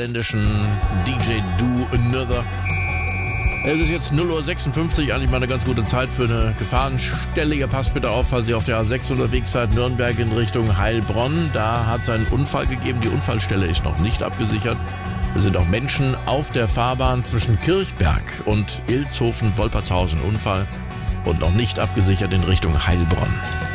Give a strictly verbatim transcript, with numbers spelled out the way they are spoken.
niederländischen D J Do Another. Es ist jetzt null Uhr sechsundfünfzig, eigentlich mal eine ganz gute Zeit für eine Gefahrenstelle. Ihr passt bitte auf, falls ihr auf der A sechs unterwegs seid, Nürnberg in Richtung Heilbronn. Da hat es einen Unfall gegeben. Die Unfallstelle ist noch nicht abgesichert. Es sind auch Menschen auf der Fahrbahn zwischen Kirchberg und Ilshofen-Wolpertshausen. Unfall und noch nicht abgesichert in Richtung Heilbronn.